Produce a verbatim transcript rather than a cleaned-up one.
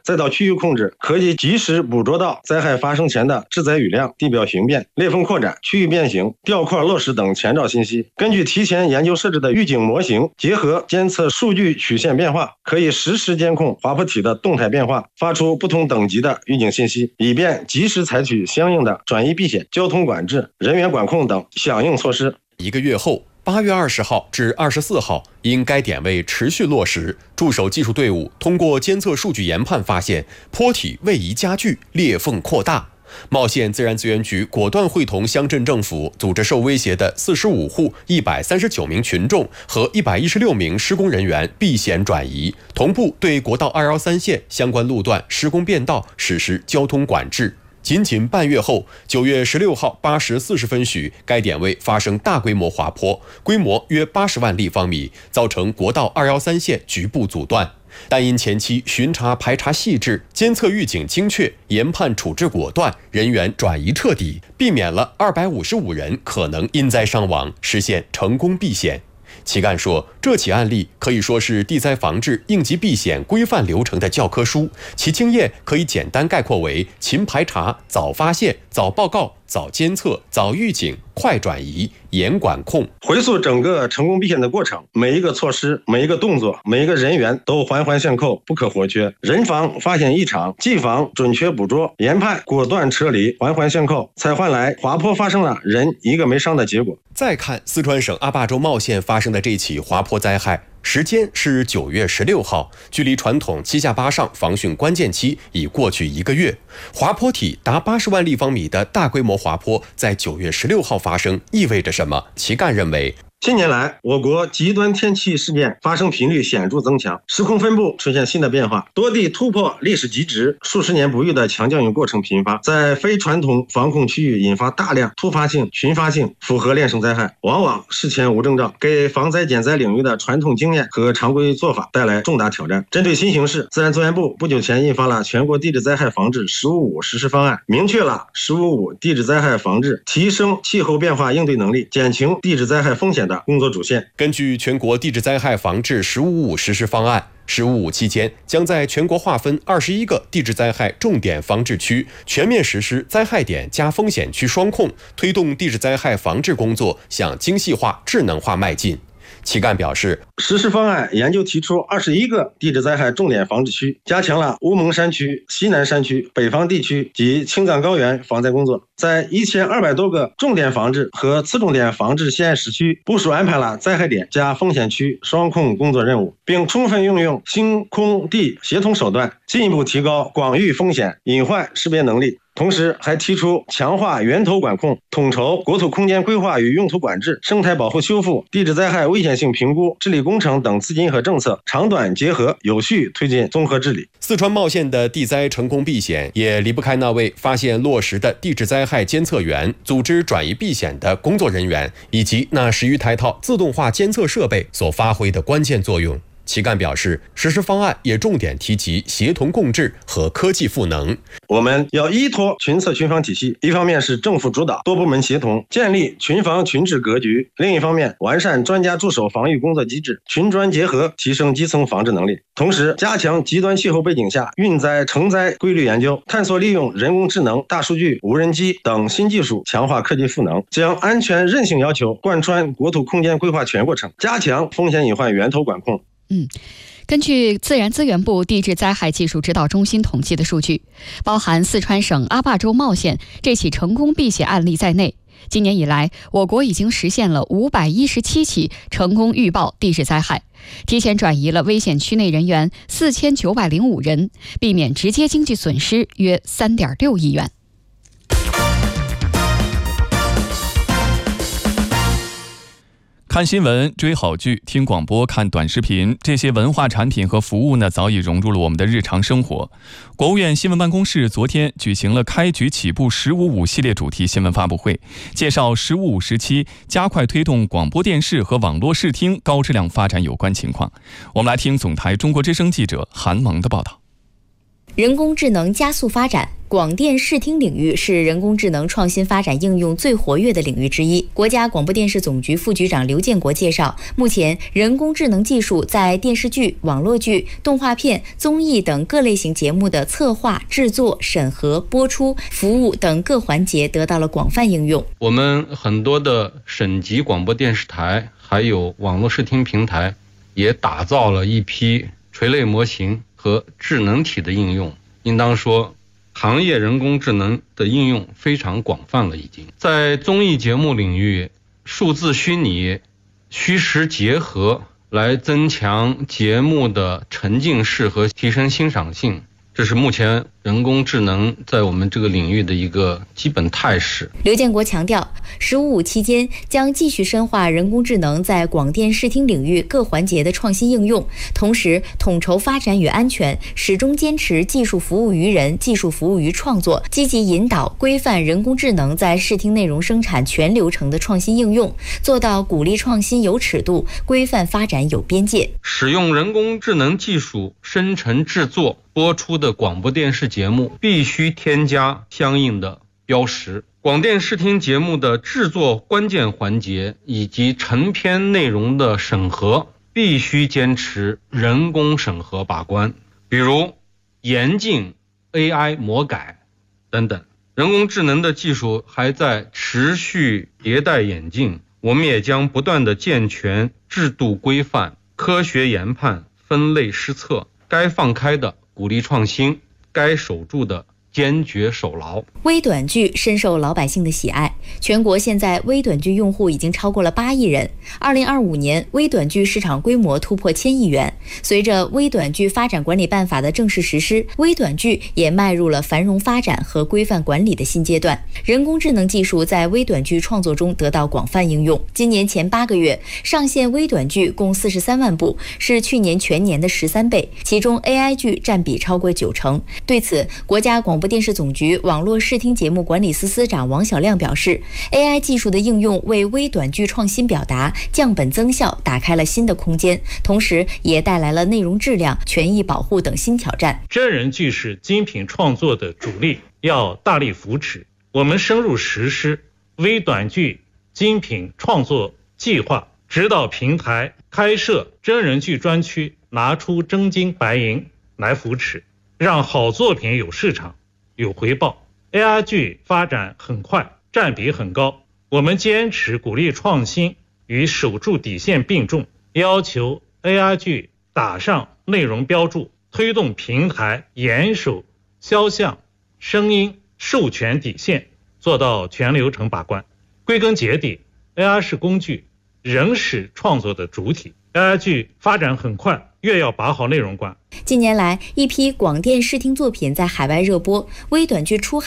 再到区域控制，可以及时捕捉到灾害发生前的致灾雨量、地表形变、裂缝扩展、区域变形、掉块落石等前兆信息。根据提前研究设置的预警模型，结合监测数据曲线变化，可以实时监控滑坡体的动态变化，发出不同等级的预警信息，以便及时采取相应的转移避险、交通管制、人员管控等响应措施。 一个月后，八月二十号至二十四号，因该点位持续落石，驻守技术队伍通过监测数据研判发现坡体位移加剧，裂缝扩大。茂县自然资源局果断会同乡镇政府，组织受威胁的四十五户一百三十九名群众和一百一十六名施工人员避险转移，同步对国道二幺三线相关路段施工变道实施交通管制。仅仅半月后，九月十六号八时四十分许，该点位发生大规模滑坡，规模约八十万立方米，造成国道二幺三线局部阻断。但因前期巡查排查细致，监测预警精确，研判处置果断，人员转移彻底，避免了二百五十五人可能因灾伤亡，实现成功避险。旗干说，这起案例可以说是地灾防治应急避险规范流程的教科书，其经验可以简单概括为勤排查、早发现、早报告、早监测、早预警、快转移、严管控。 回溯整个成功避险的过程，每一个措施、每一个动作、每一个人员都环环相扣，不可或缺。人防发现异常，技防准确捕捉，研判果断撤离，环环相扣，才换来滑坡发生了人一个没伤的结果。 再看四川省阿坝州茂县发生的这起滑坡灾害，时间是九月十六号，距离传统七下八上防汛关键期已过去一个月。滑坡体达八十万立方米的大规模滑坡在九月十六号发生，意味着什么？旗干认为， 近年来，我国极端天气事件发生频率显著增强，时空分布出现新的变化，多地突破历史极值，数十年不遇的强降雨过程频发，在非传统防控区域引发大量突发性、群发性复合链生灾害，往往事前无征兆，给防灾减灾领域的传统经验和常规做法带来重大挑战。针对新形势，自然资源部不久前印发了全国地质灾害防治“十五五”实施方案，明确了“十五五”地质灾害防治提升气候变化应对能力、减轻地质灾害风险的工作主线。 根据全国地质灾害防治“十五五”实施方案，十五五期间将在全国划分二十一个地质灾害重点防治区，全面实施灾害点加风险区双控，推动地质灾害防治工作向精细化、智能化迈进。旗干表示， 实施方案研究提出二十一个地质灾害重点防治区，加强了乌蒙山区、西南山区、北方地区及青藏高原防灾工作，在一千二百多个重点防治和次重点防治县市区部署安排了灾害点加风险区双控工作任务，并充分运用星空地协同手段，进一步提高广域风险隐患识别能力。同时还提出强化源头管控，统筹国土空间规划与用途管制、生态保护修复、地质灾害危险性评估、治理工程等资金和政策长短结合，有序推进综合治理。 四川茂县的地灾成功避险也离不开那位发现落石的地质灾害监测员、组织转移避险的工作人员，以及那十余台套自动化监测设备所发挥的关键作用。旗干表示，实施方案也重点提及协同共治和科技赋能。 我们要依托群策群防体系，一方面是政府主导、多部门协同，建立群防群治格局；另一方面，完善专家驻守防御工作机制，群专结合，提升基层防治能力。同时，加强极端气候背景下运灾成灾规律研究，探索利用人工智能、大数据、无人机等新技术，强化科技赋能，将安全韧性要求贯穿国土空间规划全过程，加强风险隐患源头管控。 嗯，根据自然资源部地质灾害技术指导中心统计的数据，包含四川省阿坝州茂县这起成功避险案例在内，今年以来，我国已经实现了五百一十七起成功预报地质灾害，提前转移了危险区内人员四千九百零五人，避免直接经济损失约三点六亿元。 看新闻、追好剧、听广播、看短视频，这些文化产品和服务呢，早已融入了我们的日常生活。国务院新闻办公室昨天举行了开局起步“十五五”系列主题新闻发布会，介绍“十五五”时期加快推动广播电视和网络视听高质量发展有关情况。我们来听总台中国之声记者韩萌的报道。 人工智能加速发展， 广电视听领域是人工智能创新发展应用最活跃的领域之一。国家广播电视总局副局长刘建国介绍，目前人工智能技术在电视剧、网络剧、动画片、综艺等各类型节目的策划、制作、审核、播出、服务等各环节得到了广泛应用。 我们很多的省级广播电视台还有网络视听平台也打造了一批垂类模型和智能体的应用，应当说行业人工智能的应用非常广泛了。已经在综艺节目领域，数字虚拟、虚实结合来增强节目的沉浸式和提升欣赏性，这是目前人工智能在我们这个领域的一个基本态势。 刘建国强调，十五五期间将继续深化人工智能在广电视听领域各环节的创新应用，同时统筹发展与安全，始终坚持技术服务于人、技术服务于创作，积极引导规范人工智能在视听内容生产全流程的创新应用，做到鼓励创新有尺度，规范发展有边界。 使用人工智能技术生成制作播出的广播电视节目必须添加相应的标识。广电视听节目的制作关键环节以及成片内容的审核必须坚持人工审核把关，比如严禁 A I 魔改等等。人工智能的技术还在持续迭代演进，我们也将不断地健全制度规范，科学研判，分类施策，该放开的鼓励创新，该守住的坚决守牢。 微短剧深受老百姓的喜爱，全国现在微短剧用户已经超过了八亿人。二零二五年，微短剧市场规模突破千亿元。随着《微短剧发展管理办法》的正式实施，微短剧也迈入了繁荣发展和规范管理的新阶段。人工智能技术在微短剧创作中得到广泛应用。今年前八个月上线微短剧共四十三万部，是去年全年的十三倍，其中 A I 剧占比超过九成。对此，国家广播电视总局网络视听节目管理司司长王晓亮表示， A I 技术的应用为微短剧创新表达、降本增效打开了新的空间，同时也带来了内容质量、权益保护等新挑战。 真人剧是精品创作的主力，要大力扶持。我们深入实施微短剧精品创作计划，指导平台开设真人剧专区，拿出真金白银来扶持，让好作品有市场、有回报。 A I 剧发展很快，占比很高，我们坚持鼓励创新与守住底线并重，要求 A I 剧打上内容标注，推动平台严守肖像、声音、授权底线，做到全流程把关。归根结底， A I 是工具，人是创作的主体。 A I 剧发展很快，越要把好内容关。 近年来，一批广电视听作品在海外热播，微短剧出海